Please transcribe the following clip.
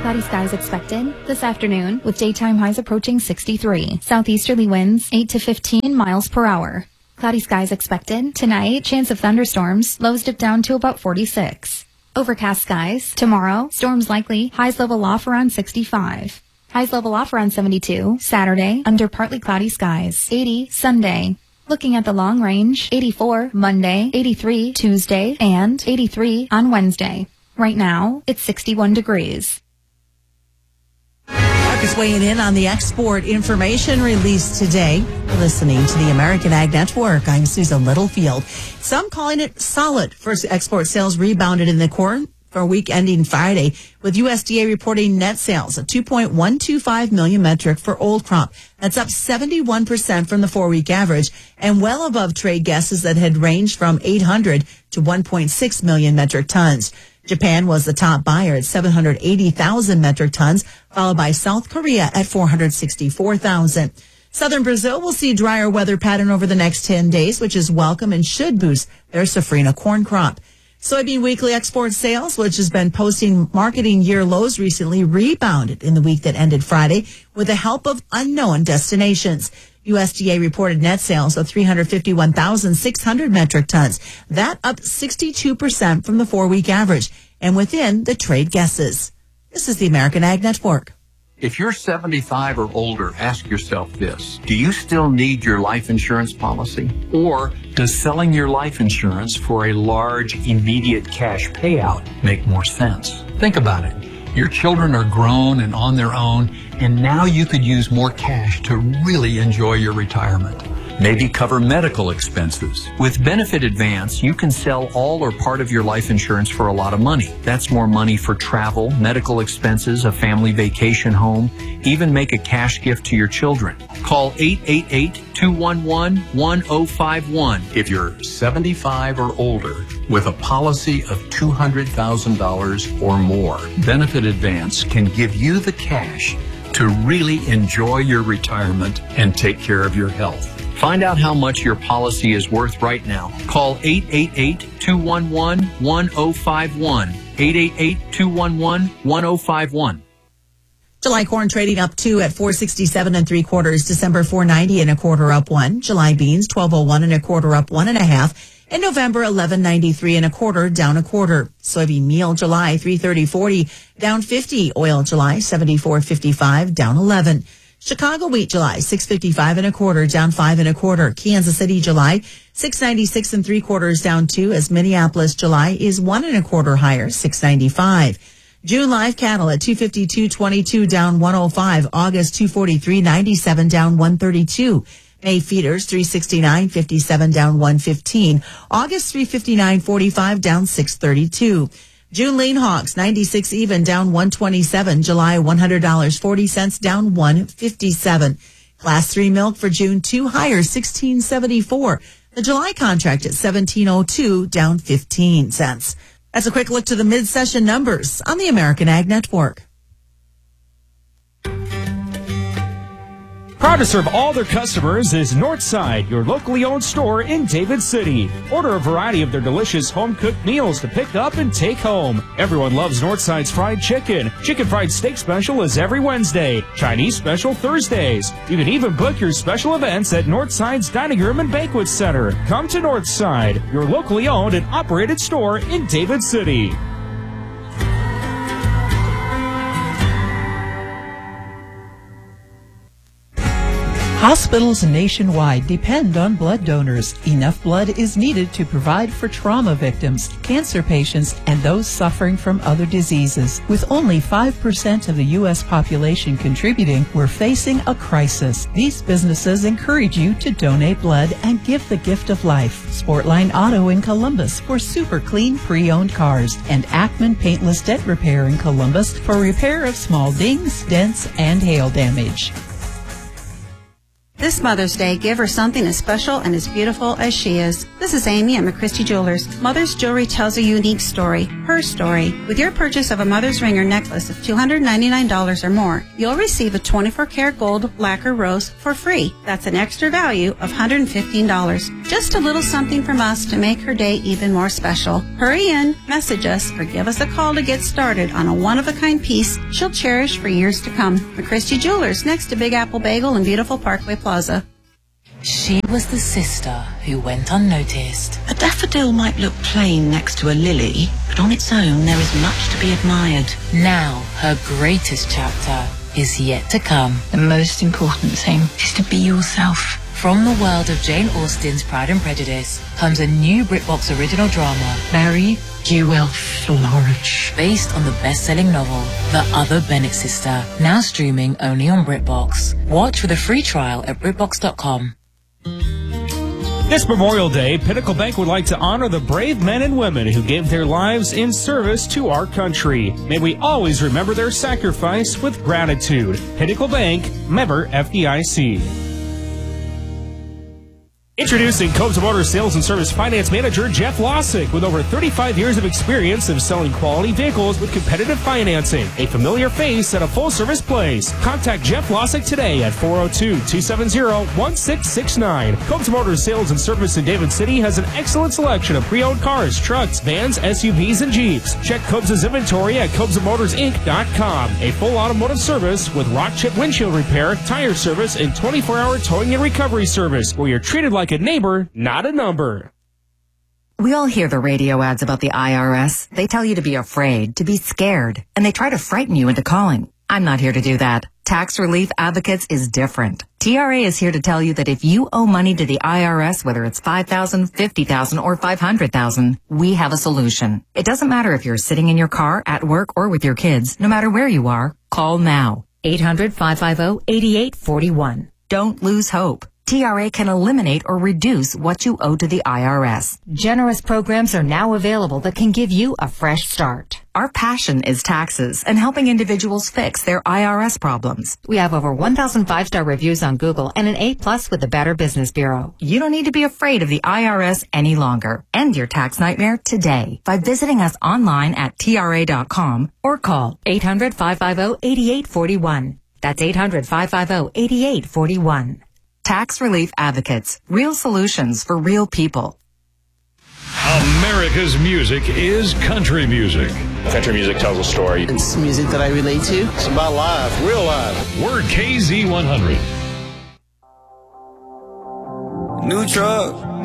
Cloudy skies expected this afternoon with daytime highs approaching 63. Southeasterly winds 8 to 15 miles per hour. Cloudy skies expected tonight. Chance of thunderstorms. Lows dip down to about 46. Overcast skies. Tomorrow, storms likely. Highs level off around 65. Highs level off around 72. Saturday, under partly cloudy skies. 80 Sunday. Looking at the long range, 84 Monday, 83 Tuesday, and 83 on Wednesday. Right now, it's 61 degrees. Mark is weighing in on the export information released today. You're listening to the American Ag Network. I'm Susan Littlefield. Some calling it solid. First export sales rebounded in the corn for a week ending Friday, with USDA reporting net sales of 2.125 million metric for old crop. That's up 71% from the 4-week average and well above trade guesses that had ranged from 800 to 1.6 million metric tons. Japan was the top buyer at 780,000 metric tons, followed by South Korea at 464,000. Southern Brazil will see drier weather pattern over the next 10 days, which is welcome and should boost their safrinha corn crop. Soybean weekly export sales, which has been posting marketing year lows recently, rebounded in the week that ended Friday with the help of unknown destinations. USDA reported net sales of 351,600 metric tons. That up 62% from the 4-week average and within the trade guesses. This is the American Ag Network. If you're 75 or older, ask yourself this. Do you still need your life insurance policy? Or does selling your life insurance for a large, immediate cash payout make more sense? Think about it. Your children are grown and on their own, and now you could use more cash to really enjoy your retirement. Maybe cover medical expenses. With Benefit Advance, you can sell all or part of your life insurance for a lot of money. That's more money for travel, medical expenses, a family vacation home, even make a cash gift to your children. Call 888-211-1051 if you're 75 or older with a policy of $200,000 or more. Benefit Advance can give you the cash to really enjoy your retirement and take care of your health. Find out how much your policy is worth right now. Call 888-211-1051. 888-211-1051. July corn trading up 2 at 467 3/4. December 490 1/4 up 1. July beans 1201 1/4 up 1 1/2. And November 1193 1/4 down 1/4. Soybean meal July 330.40 down 50. Oil July 74.55 down 11. Chicago wheat July 655 1/4 down 5 1/4. Kansas City July 696 3/4 down 2, as Minneapolis July is 1 1/4 higher 695. June live cattle at 252.22 down 105. August 243.97 down 132. May feeders 369.57 down 115. August 359.45 down 632. June lean hogs 96 even down 127. July $100.40 down 157. Class 3 milk for June 2 higher 16.74. The July contract at 17.02 down 15 cents. That's a quick look to the mid-session numbers on the American Ag Network. Proud to serve all their customers is Northside, your locally owned store in David City. Order a variety of their delicious home-cooked meals to pick up and take home. Everyone loves Northside's fried chicken. Chicken fried steak special is every Wednesday. Chinese special Thursdays. You can even book your special events at Northside's Dining Room and Banquet Center. Come to Northside, your locally owned and operated store in David City. Hospitals nationwide depend on blood donors. Enough blood is needed to provide for trauma victims, cancer patients, and those suffering from other diseases. With only 5% of the U.S. population contributing, we're facing a crisis. These businesses encourage you to donate blood and give the gift of life. Sportline Auto in Columbus for super clean pre-owned cars, and Ackman Paintless Dent Repair in Columbus for repair of small dings, dents, and hail damage. This Mother's Day, give her something as special and as beautiful as she is. This is Amy at McChristie Jewelers. Mother's Jewelry tells a unique story, her story. With your purchase of a mother's ring or necklace of $299 or more, you'll receive a 24-karat gold lacquer rose for free. That's an extra value of $115. Just a little something from us to make her day even more special. Hurry in, message us, or give us a call to get started on a one-of-a-kind piece she'll cherish for years to come. McChristie Jewelers, next to Big Apple Bagel and beautiful Parkway Plaza. She was the sister who went unnoticed. A daffodil might look plain next to a lily, but on its own there is much to be admired. Now, her greatest chapter is yet to come. The most important thing is to be yourself. From the world of Jane Austen's Pride and Prejudice comes a new BritBox original drama, Mary, you will flourish. based on the best-selling novel, The Other Bennet Sister, now streaming only on BritBox. Watch with a free trial at BritBox.com. This Memorial Day, Pinnacle Bank would like to honor the brave men and women who gave their lives in service to our country. May we always remember their sacrifice with gratitude. Pinnacle Bank, member FDIC. Introducing Cobes Motor Sales and Service Finance Manager Jeff Lossick with over 35 years of experience of selling quality vehicles with competitive financing. A familiar face at a full-service place. Contact Jeff Lossick today at 402-270-1669. Cobes Motor Sales and Service in David City has an excellent selection of pre-owned cars, trucks, vans, SUVs, and Jeeps. Check Cobes' inventory at CobesMotorsInc.com. A full automotive service with rock chip windshield repair, tire service, and 24-hour towing and recovery service where you're treated like a neighbor, not a number. We all hear the radio ads about the IRS. They tell you to be afraid, to be scared, and they try to frighten you into calling. I'm not here to do that. Tax Relief Advocates is different. TRA is here to tell you that if you owe money to the IRS, whether it's $5,000, $50,000, or $500,000, we have a solution. It doesn't matter if you're sitting in your car, at work, or with your kids. No matter where you are, call now. 800-550-8841. Don't lose hope. TRA can eliminate or reduce what you owe to the IRS. Generous programs are now available that can give you a fresh start. Our passion is taxes and helping individuals fix their IRS problems. We have over 1,000 5-star reviews on Google and an A+ with the Better Business Bureau. You don't need to be afraid of the IRS any longer. End your tax nightmare today by visiting us online at TRA.com or call 800-550-8841. That's 800-550-8841. Tax Relief Advocates. Real solutions for real people. America's music is country music. Country music tells a story. It's music that I relate to. It's about life, real life. We're KZ100. New truck.